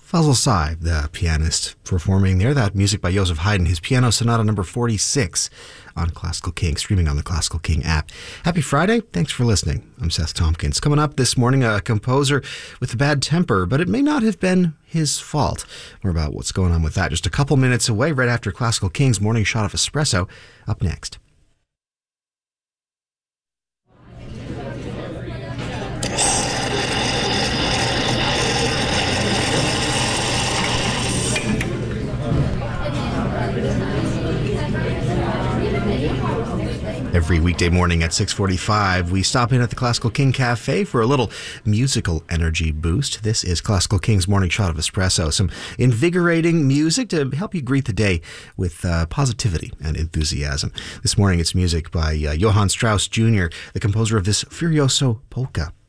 Fazl Say, the pianist, performing there. That music by Joseph Haydn, his Piano Sonata number 46 on Classical King, streaming on the Classical King app. Happy Friday. Thanks for listening. I'm Seth Tompkins. Coming up this morning, a composer with a bad temper, but it may not have been his fault. More about what's going on with that just a couple minutes away, right after Classical King's morning shot of espresso. Up next. Every weekday morning at 6:45, we stop in at the Classical King Cafe for a little musical energy boost. This is Classical King's morning shot of espresso, some invigorating music to help you greet the day with positivity and enthusiasm. This morning it's music by Johann Strauss Jr., the composer of this Furioso polka.